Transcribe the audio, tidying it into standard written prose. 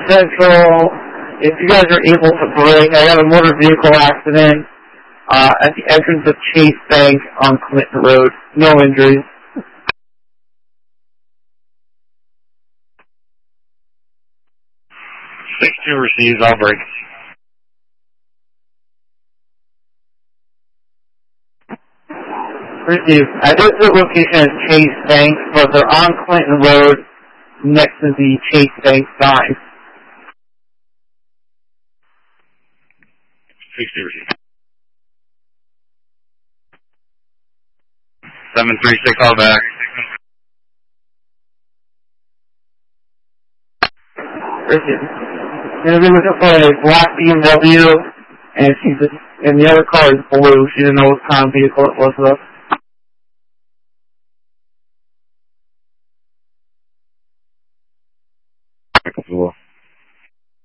Central. If you guys are able to bring, I got a motor vehicle accident at the entrance of Chase Bank on Clinton Road. No injuries. 6-2 receives, I'll break. Receive. I did the location is Chase Bank, but they're on Clinton Road next to the Chase Bank sign. 6-2 receive. 736, all back. Receive. Gonna be looking for a black BMW, and the other car is blue. She didn't know what kind of vehicle it was though.